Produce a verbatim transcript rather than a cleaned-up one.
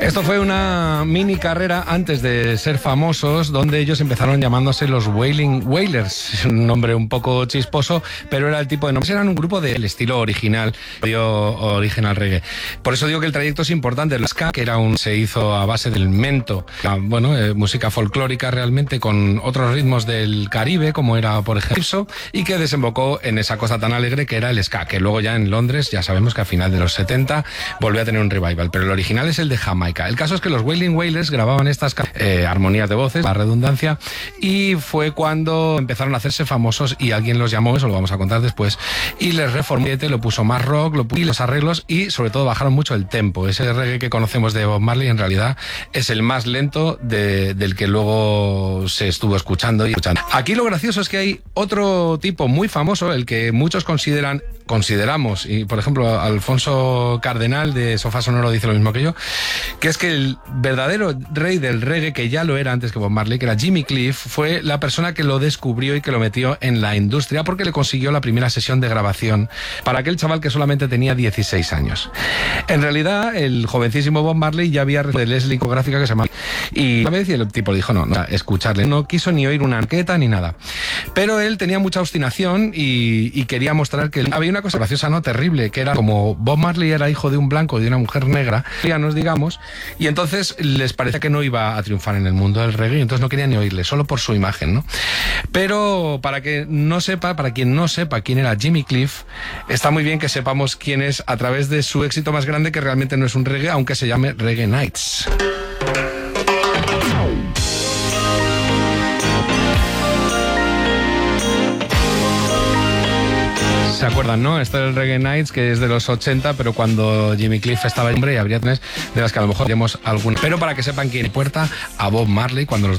Esto fue una mini carrera antes de ser famosos, donde ellos empezaron llamándose los Wailing Wailers, un nombre un poco chisposo, pero era el tipo de nombre. Eran un grupo del estilo original, dio origen al reggae. Por eso digo que el trayecto es importante. El ska, que era un, se hizo a base del mento, bueno, eh, música folclórica realmente con otros ritmos del Caribe, como era por ejemplo, y que desembocó en esa cosa tan alegre que era el ska, que luego ya en Londres, ya sabemos que a final de los setenta volvió a tener un revival, pero el original es el de Jamaica. El caso es que los Wailing Wailers grababan estas eh, armonías de voces, la redundancia, y fue cuando empezaron a hacerse famosos y alguien los llamó, eso lo vamos a contar después, y les reformó, lo puso más rock, lo puso los arreglos y sobre todo bajaron mucho el tempo. Ese reggae que conocemos de Bob Marley en realidad es el más lento de, del que luego se estuvo escuchando y escuchando. Aquí lo gracioso es que hay otro tipo muy famoso, el que muchos consideran consideramos, y por ejemplo Alfonso Cardenal de Sofá Sonoro dice lo mismo que yo, que es que el verdadero rey del reggae, que ya lo era antes que Bob Marley, que era Jimmy Cliff, fue la persona que lo descubrió y que lo metió en la industria porque le consiguió la primera sesión de grabación para aquel chaval que solamente tenía dieciséis años. En realidad el jovencísimo Bob Marley ya había recibido de Leslie discográfica que se llamaba, y una vez y el tipo le dijo no, no, escucharle, no quiso ni oír una anqueta ni nada, pero él tenía mucha obstinación y, y quería mostrar que había una cosa graciosa, no terrible, que era como Bob Marley era hijo de un blanco y de una mujer negra, ya nos digamos, y entonces les parecía que no iba a triunfar en el mundo del reggae, entonces no querían ni oírle, solo por su imagen, ¿no? Pero para que no sepa, para quien no sepa quién era Jimmy Cliff, está muy bien que sepamos quién es a través de su éxito más grande, que realmente no es un reggae, aunque se llame Reggae Nights. ¿Se acuerdan, no? Esto es el Reggae Nights, que es de los ochenta, pero cuando Jimmy Cliff estaba en hombre y habría tres de las que a lo mejor tenemos alguna. Pero para que sepan quién puerta a Bob Marley cuando los